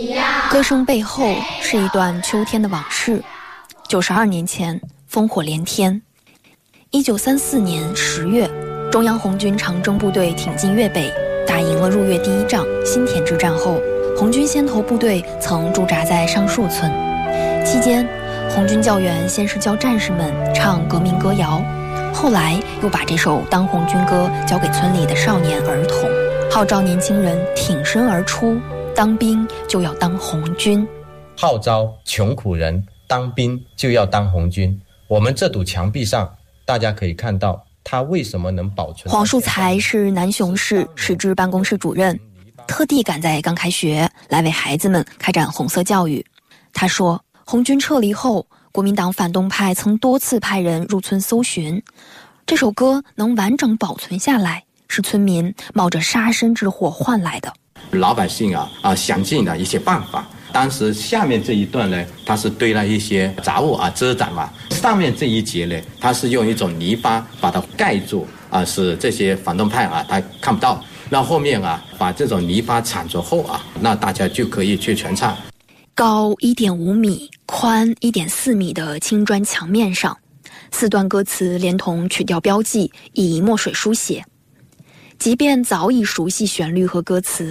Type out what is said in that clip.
歌声背后是一段秋天的往事。92年前，烽火连天。1934年10月，中央红军长征部队挺进粤北，打赢了入粤第一仗新田之战后，红军先头部队曾驻扎在上树村。期间，红军教员先是教战士们唱革命歌谣，后来又把这首《当红军歌》交给村里的少年儿童，号召年轻人挺身而出，当兵就要当红军， 号召穷苦人当兵就要当红军。我们这堵墙壁上，大家可以看到它为什么能保存。 黄树才是南雄市市支办公室主任，特地赶在刚开学来为孩子们开展红色教育。他说，红军撤离后，国民党反动派曾多次派人入村搜寻，这首歌能完整保存下来，是村民冒着杀身之祸换来的。 老百姓想尽了一些办法。当时下面这一段呢，它是堆了一些杂物遮挡嘛，上面这一节呢，它是用一种泥巴把它盖住使这些反动派它看不到。那后面把这种泥巴铲除后那大家就可以去全唱。 高1.5米、宽1.4米的青砖墙面上，4段歌词连同曲调标记以墨水书写。即便早已熟悉旋律和歌词，